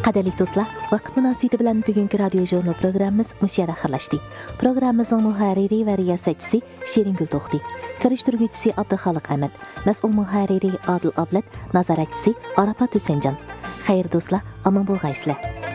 Qadirli do'stlar, vaqt munosabati bilan bugungi radio jurnal programmamiz mushayada xirlashdi. Programmamizning muharriri va riyosatchisi Sheringul To'xti, kirishtiruvchisi Abduxoliq Ahmad, mas'ul muharriri Adil Ablat, nazoratchisi Arafat Husaynjon. Xayr do'stlar, omon bo'lg'aysizlar.